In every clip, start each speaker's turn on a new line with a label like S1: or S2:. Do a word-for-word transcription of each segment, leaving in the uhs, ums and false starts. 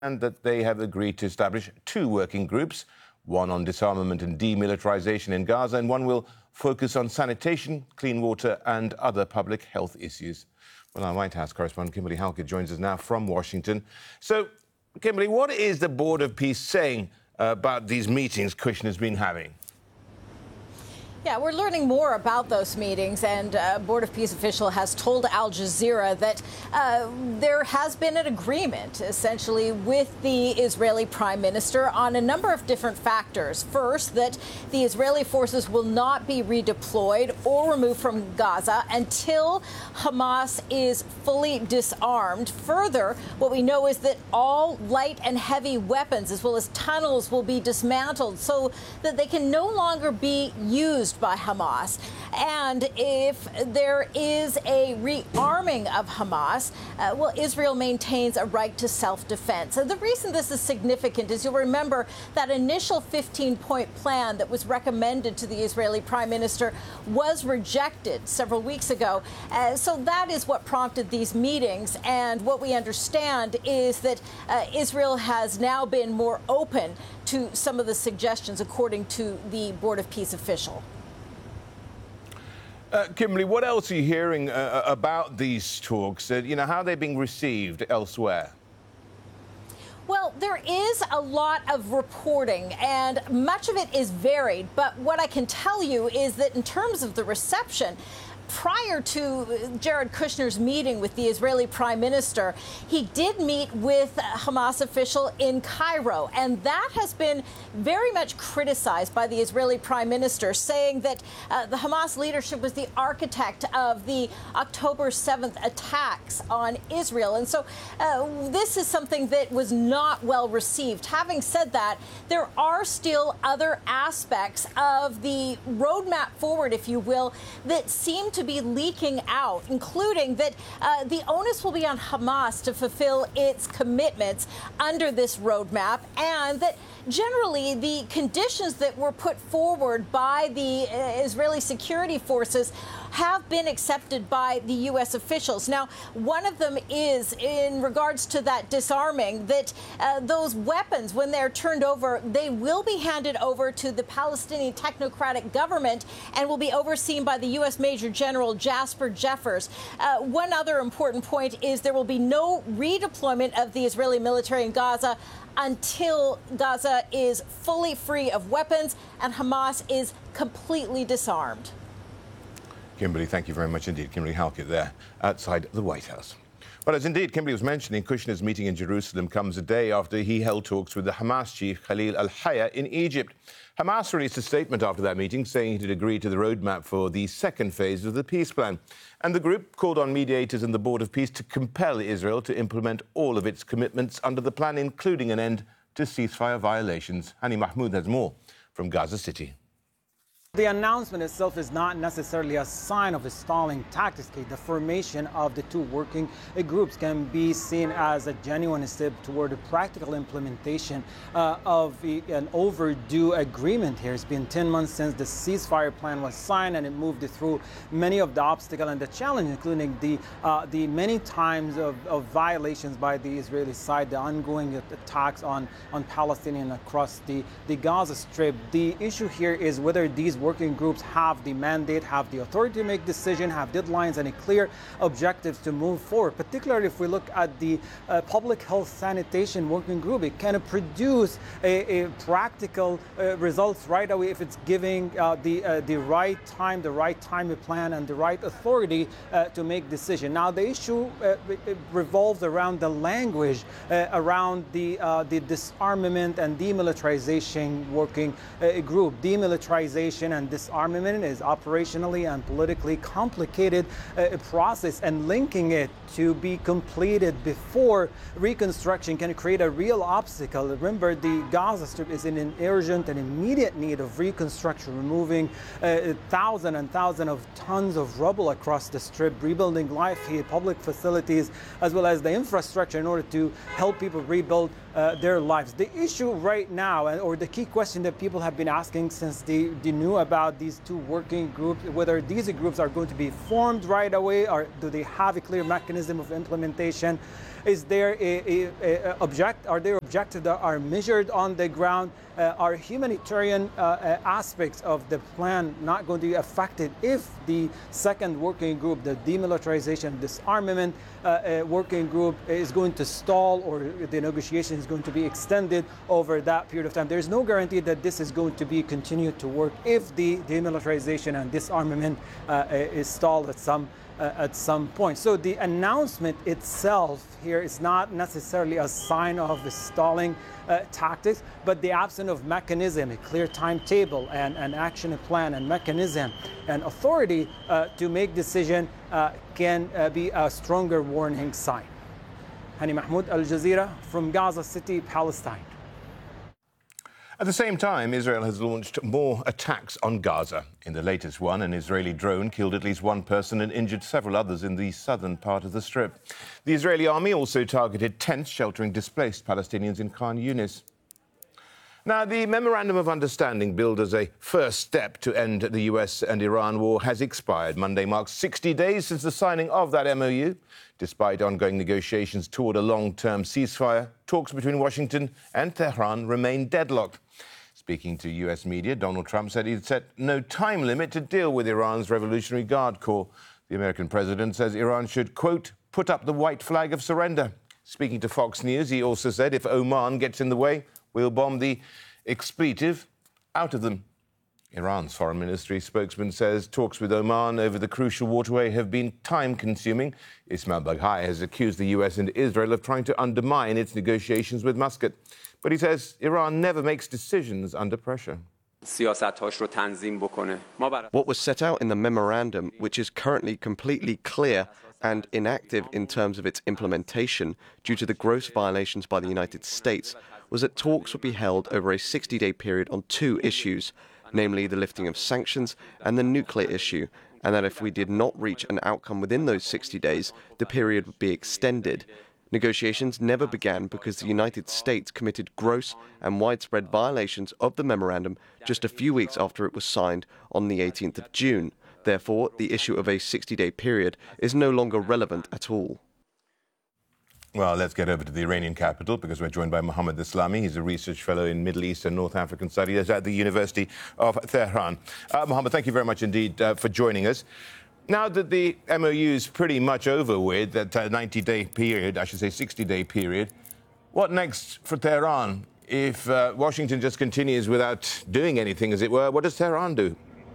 S1: and that they have agreed to establish two working groups, one on disarmament and demilitarization in Gaza, and one will focus on sanitation, clean water, and other public health issues. Well, our White House correspondent Kimberly Halkett joins us now from Washington. So, Kimberly, what is the Board of Peace saying uh, about these meetings Kushner's been having?
S2: Yeah, we're learning more about those meetings, and a Board of Peace official has told Al Jazeera that uh, there has been an agreement, essentially, with the Israeli prime minister on a number of different factors. First, that the Israeli forces will not be redeployed or removed from Gaza until Hamas is fully disarmed. Further, what we know is that all light and heavy weapons, as well as tunnels, will be dismantled so that they can no longer be used by Hamas. And if there is a rearming of Hamas, uh, well, Israel maintains a right to self-defense. And the reason this is significant is you'll remember that initial fifteen-point plan that was recommended to the Israeli prime minister was rejected several weeks ago. Uh, so that is what prompted these meetings. And what we understand is that uh, Israel has now been more open to some of the suggestions, according to the Board of Peace official.
S1: Uh, Kimberly, what else are you hearing uh, about these talks? Uh, you know, how are they being received elsewhere?
S2: Well, there is a lot of reporting, and much of it is varied. But what I can tell you is that in terms of the reception, prior to Jared Kushner's meeting with the Israeli prime minister, he did meet with a Hamas official in Cairo, and that has been very much criticized by the Israeli prime minister, saying that uh, the Hamas leadership was the architect of the October seventh attacks on Israel. And so uh, this is something that was not well received. Having said that, there are still other aspects of the roadmap forward, if you will, that seem to be leaking out, including that uh, the onus will be on Hamas to fulfill its commitments under this roadmap, and that generally the conditions that were put forward by the uh, Israeli security forces have been accepted by the U S officials. Now, one of them is in regards to that disarming, that uh, those weapons, when they're turned over, they will be handed over to the Palestinian technocratic government and will be overseen by the U S Major General Jasper Jeffers. Uh, one other important point is there will be no redeployment of the Israeli military in Gaza until Gaza is fully free of weapons and Hamas is completely disarmed.
S1: Kimberly, thank you very much indeed. Kimberly Halkett there outside the White House. Well, as indeed Kimberly was mentioning, Kushner's meeting in Jerusalem comes a day after he held talks with the Hamas chief Khalil al-Hayya in Egypt. Hamas released a statement after that meeting saying it had agreed to the roadmap for the second phase of the peace plan. And the group called on mediators and the Board of Peace to compel Israel to implement all of its commitments under the plan, including an end to ceasefire violations. Hani Mahmoud has more from Gaza City.
S3: The announcement itself is not necessarily a sign of a stalling tactics. The formation of the two working groups can be seen as a genuine step toward a practical implementation uh, of a, an overdue agreement here. It's been ten months since the ceasefire plan was signed, and it moved through many of the obstacles and the challenge, including the uh, the many times of, of violations by the Israeli side, the ongoing attacks on, on Palestinians across the, the Gaza Strip. The issue here is whether these working groups have the mandate, have the authority to make decisions, have deadlines and a clear objectives to move forward. Particularly if we look at the uh, public health sanitation working group, it can produce a, a practical uh, results right away if it's giving uh, the uh, the right time, the right time plan, and the right authority uh, to make decision. Now the issue uh, revolves around the language uh, around the uh, the disarmament and demilitarization working uh, group. Demilitarization and disarmament is operationally and politically complicated uh, process, and linking it to be completed before reconstruction can create a real obstacle. Remember, the Gaza Strip is in an urgent and immediate need of reconstruction, removing uh, thousands and thousands of tons of rubble across the Strip, rebuilding life here, public facilities, as well as the infrastructure in order to help people rebuild uh, their lives. The issue right now, or the key question that people have been asking since the, the new about these two working groups, whether these groups are going to be formed right away, or do they have a clear mechanism of implementation? Is there a, a, a object? Are there objectives that are measured on the ground? Uh, are humanitarian uh, uh, aspects of the plan not going to be affected if the second working group, the demilitarization, disarmament uh, uh, working group, is going to stall, or the negotiation is going to be extended over that period of time? There's no guarantee that this is going to be continued to work if the demilitarization and disarmament uh, is stalled at some Uh, at some point. So the announcement itself here is not necessarily a sign of stalling uh, tactics, but the absence of mechanism, a clear timetable and an action plan and mechanism and authority uh, to make decision uh, can uh, be a stronger warning sign. Hani Mahmoud, Al Jazeera, from Gaza City, Palestine.
S1: At the same time, Israel has launched more attacks on Gaza. In the latest one, an Israeli drone killed at least one person and injured several others in the southern part of the Strip. The Israeli army also targeted tents sheltering displaced Palestinians in Khan Yunis. Now, the Memorandum of Understanding, billed as a first step to end the U S and Iran war, has expired. Monday marks sixty days since the signing of that M O U. Despite ongoing negotiations toward a long-term ceasefire, talks between Washington and Tehran remain deadlocked. Speaking to U S media, Donald Trump said he'd set no time limit to deal with Iran's Revolutionary Guard Corps. The American president says Iran should, quote, put up the white flag of surrender. Speaking to Fox News, he also said if Oman gets in the way, we'll bomb the expletive out of them. Iran's foreign ministry spokesman says talks with Oman over the crucial waterway have been time-consuming. Ismail Baghai has accused the U S and Israel of trying to undermine its negotiations with Muscat. But he says Iran never makes decisions under pressure.
S4: What was set out in the memorandum, which is currently completely clear and inactive in terms of its implementation due to the gross violations by the United States, was that talks would be held over a sixty-day period on two issues, namely the lifting of sanctions and the nuclear issue, and that if we did not reach an outcome within those sixty days, the period would be extended. Negotiations never began because the United States committed gross and widespread violations of the memorandum just a few weeks after it was signed on the eighteenth of June. Therefore, the issue of a sixty-day period is no longer relevant at all.
S1: Well, let's get over to the Iranian capital because we're joined by Mohammad Islami. He's a research fellow in Middle East and North African studies at the University of Tehran. Uh, Mohammad, thank you very much indeed uh, for joining us. Now that the M O U is pretty much over with, that uh, ninety-day period, I should say sixty-day period, what next for Tehran? If uh, Washington just continues without doing anything, as it were, what does Tehran do?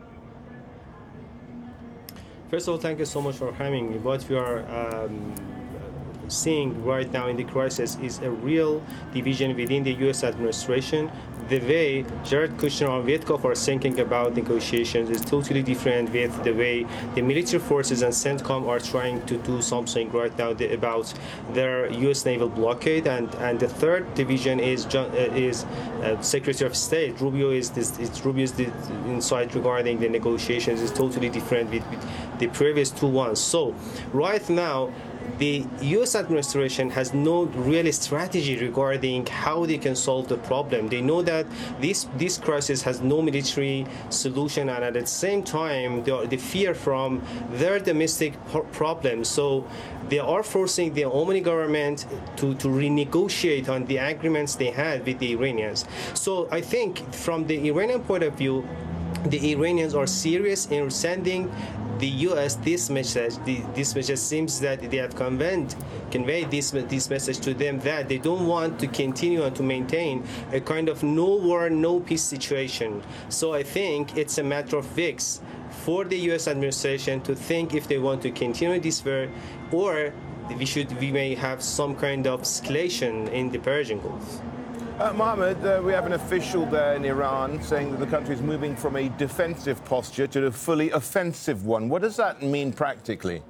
S5: First of all, thank you so much for having me. What we are um, seeing right now in the crisis is a real division within the U S administration. The way Jared Kushner and Witkoff are thinking about negotiations is totally different with the way the military forces and CENTCOM are trying to do something right now about their U S naval blockade. And, and the third division is uh, is uh, Secretary of State. Rubio is this. It's Rubio's the insight regarding the negotiations is totally different with, with the previous two ones. So right now, the U S administration has no real strategy regarding how they can solve the problem. They know that this this crisis has no military solution, and at the same time, the, the fear from their domestic problems. So they are forcing the Omani government to, to renegotiate on the agreements they had with the Iranians. So I think from the Iranian point of view, the Iranians are serious in sending the U S this message. The, this message seems that they have conveyed, conveyed this, this message to them that they don't want to continue and to maintain a kind of no war, no peace situation. So I think it's a matter of weeks for the U S administration to think if they want to continue this war, or we should we may have some kind of escalation in the Persian Gulf.
S1: Uh, Mohammed, uh, we have an official there in Iran saying that the country is moving from a defensive posture to a fully offensive one. What does that mean practically?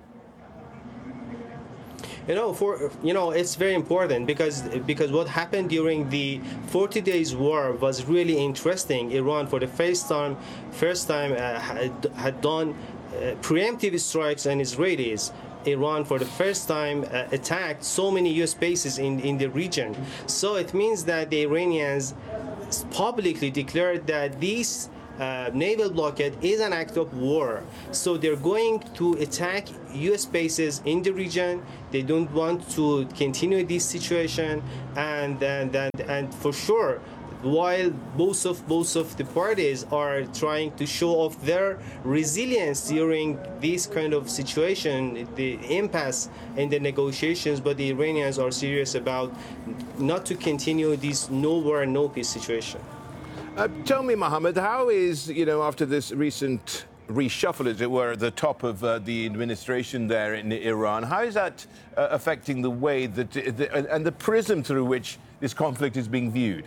S5: You know, for you know, it's very important because because what happened during the forty days war was really interesting. Iran, for the first time, first time uh, had, had done uh, preemptive strikes on Israelis. Iran, for the first time, uh, attacked so many U S bases in, in the region. So it means that the Iranians publicly declared that these uh, naval blockade is an act of war. So they're going to attack U S bases in the region. They don't want to continue this situation, and and and, and for sure, while both of both of the parties are trying to show off their resilience during this kind of situation, the impasse in the negotiations, but the Iranians are serious about not to continue this no war, no peace situation.
S1: Uh, tell me, Mohammed, how is, you know, after this recent reshuffle, as it were, at the top of uh, the administration there in Iran, how is that uh, affecting the way that, the, and the prism through which this conflict is being viewed?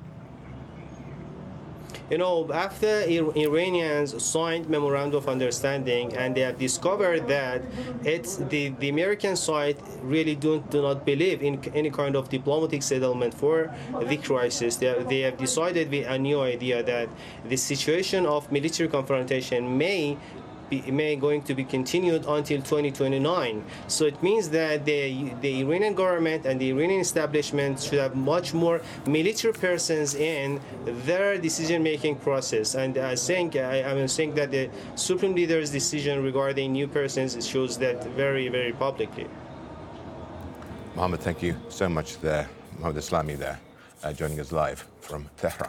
S5: You know, after Iranians signed memorandum of understanding, and they have discovered that it's the, the American side really don't, do not believe in any kind of diplomatic settlement for the crisis. They, they have decided with a new idea that the situation of military confrontation may may going to be continued until twenty twenty-nine. So it means that the, the Iranian government and the Iranian establishment should have much more military persons in their decision-making process. And I think I, I'm saying that the Supreme Leader's decision regarding new persons shows that very, very publicly.
S1: Mohammed, thank you so much there. Mohammed Eslami there, uh, joining us live from Tehran.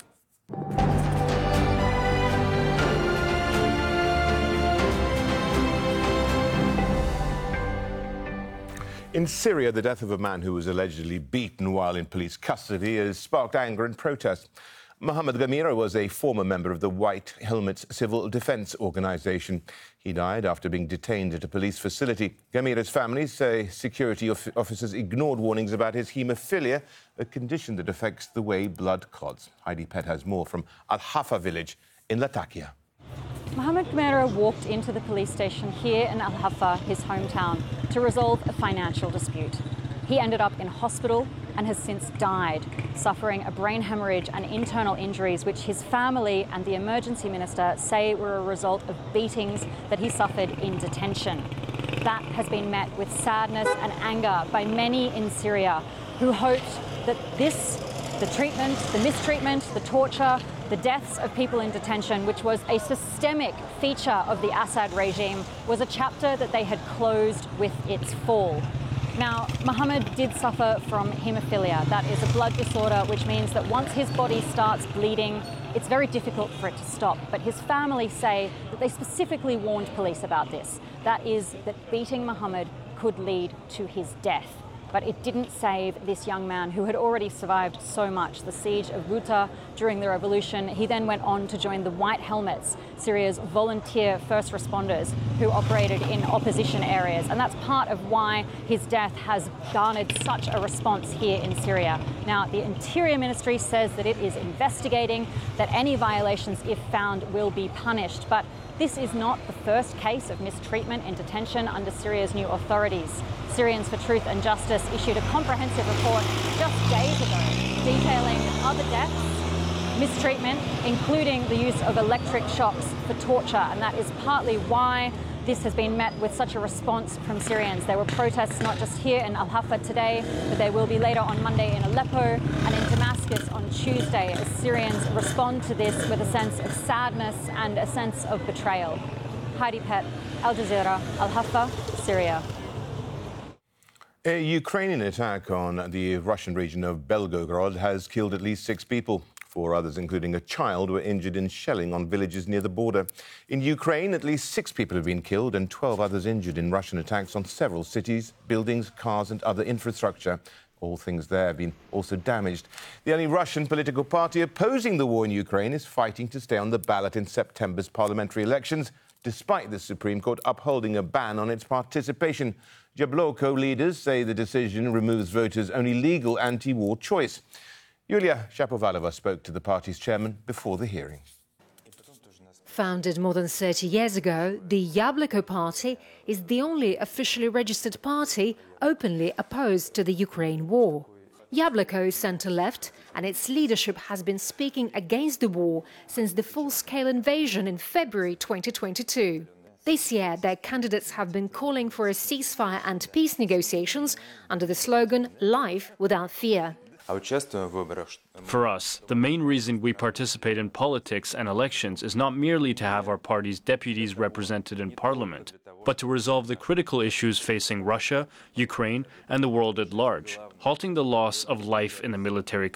S1: In Syria, the death of a man who was allegedly beaten while in police custody has sparked anger and protest. Mohammed Ghamira was a former member of the White Helmets Civil Defense Organization. He died after being detained at a police facility. Ghamira's family say security officers ignored warnings about his haemophilia, a condition that affects the way blood clots. Heidi Pett has more from Al-Hafa village in Latakia.
S6: Mohammed Ghamira walked into the police station here in Al-Hafa, his hometown, to resolve a financial dispute. He ended up in hospital and has since died, suffering a brain hemorrhage and internal injuries, which his family and the emergency minister say were a result of beatings that he suffered in detention. That has been met with sadness and anger by many in Syria, who hoped that this, the treatment, the mistreatment, the torture, the deaths of people in detention, which was a systemic feature of the Assad regime, was a chapter that they had closed with its fall. Now, Mohammed did suffer from haemophilia. That is a blood disorder, which means that once his body starts bleeding, it's very difficult for it to stop. But his family say that they specifically warned police about this. That is, that beating Mohammed could lead to his death. But it didn't save this young man who had already survived so much, the siege of Ghouta during the revolution. He then went on to join the White Helmets, Syria's volunteer first responders who operated in opposition areas. And that's part of why his death has garnered such a response here in Syria. Now, the Interior Ministry says that it is investigating, that any violations, if found, will be punished. But this is not the first case of mistreatment in detention under Syria's new authorities. Syrians for Truth and Justice issued a comprehensive report just days ago detailing other deaths, mistreatment, including the use of electric shocks for torture. And that is partly why this has been met with such a response from Syrians. There were protests not just here in Al-Hafa today, but there will be later on Monday in Aleppo and in Damascus on Tuesday, as Syrians respond to this with a sense of sadness and a sense of betrayal. Heidi Pett, Al Jazeera, Al-Hafa, Syria.
S1: A Ukrainian attack on the Russian region of Belgorod has killed at least six people. Four others, including a child, were injured in shelling on villages near the border. In Ukraine, at least six people have been killed and twelve others injured in Russian attacks on several cities, buildings, cars and other infrastructure. All things there have been also damaged. The only Russian political party opposing the war in Ukraine is fighting to stay on the ballot in September's parliamentary elections, despite the Supreme Court upholding a ban on its participation. Jabloko leaders say the decision removes voters' only legal anti-war choice. Yulia Shapovalova spoke to the party's chairman before the hearing.
S7: Founded more than thirty years ago, the Yabloko Party is the only officially registered party openly opposed to the Ukraine war. Yabloko is centre-left, and its leadership has been speaking against the war since the full-scale invasion in February twenty twenty-two. This year, their candidates have been calling for a ceasefire and peace negotiations under the slogan "Life without fear."
S8: For us, the main reason we participate in politics and elections is not merely to have our party's deputies represented in parliament, but to resolve the critical issues facing Russia, Ukraine, and the world at large, halting the loss of life in the military